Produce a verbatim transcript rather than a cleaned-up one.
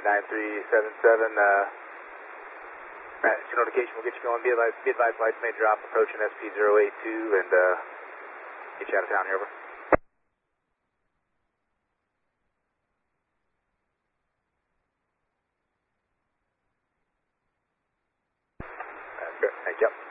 nine three seven seven, uh, right, notification, we'll get you going. Be advised, be advised lights may drop, approaching S P zero eight two, and uh, get you out of town here, over. That's good, thank you.